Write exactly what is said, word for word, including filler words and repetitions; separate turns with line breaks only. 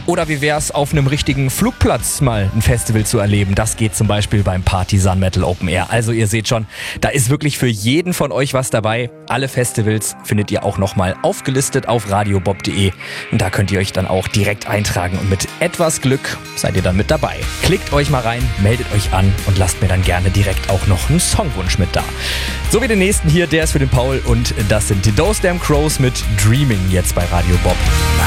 Oder wie wär's, auf einem richtigen Flugplatz mal ein Festival zu erleben? Das geht zum Beispiel beim Partisan Metal Open Air. Also ihr seht schon, da ist wirklich für jeden von euch was dabei. Alle Festivals findet ihr auch nochmal aufgelistet auf radiobob punkt de. Und da könnt ihr euch dann auch direkt eintragen und mit etwas Glück seid ihr dann mit dabei. Klickt euch mal rein, meldet euch an und lasst mir dann gerne direkt auch noch einen Songwunsch mit da. So wie den nächsten hier, der ist für den Paul und das sind die Those Damn Crows mit Dreaming jetzt bei Radio Bob.